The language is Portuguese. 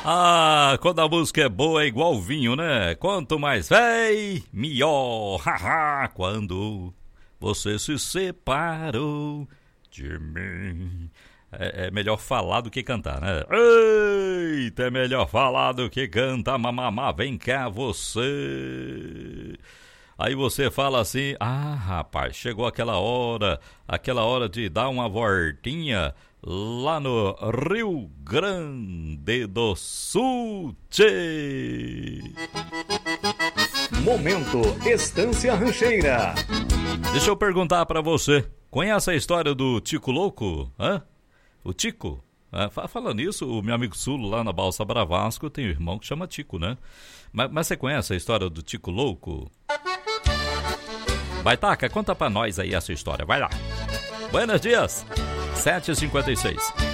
Ah, quando a música é boa é igual vinho, né? Quanto mais véi, melhor. Haha, quando você se separou de mim. É melhor falar do que cantar, né? Eita, é melhor falar do que cantar. Mamamá, vem cá você. Aí você fala assim: ah, rapaz, chegou aquela hora de dar uma voltinha lá no Rio Grande do Sul. Tchê. Momento Estância Rancheira. Deixa eu perguntar pra você, conhece a história do Tico Louco? Hã? O Tico? Falando nisso, o meu amigo Sulo lá na Balsa Bravasco tem um irmão que chama Tico, né? Mas você conhece a história do Tico Louco? Baitaca, conta pra nós aí essa história, vai lá. Buenos dias, 7h56.